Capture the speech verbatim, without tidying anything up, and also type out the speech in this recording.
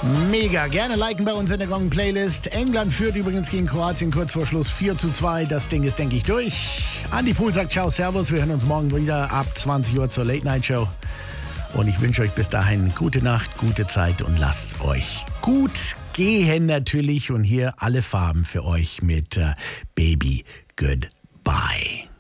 Mega, gerne liken bei uns in der Gong-Playlist. England führt übrigens gegen Kroatien kurz vor Schluss vier zu zwei. Das Ding ist, denke ich, durch. Andi Pool sagt ciao, servus. Wir hören uns morgen wieder ab zwanzig Uhr zur Late-Night-Show. Und ich wünsche euch bis dahin gute Nacht, gute Zeit und lasst euch gut gehen natürlich. Und hier alle Farben für euch mit äh, Baby Goodbye.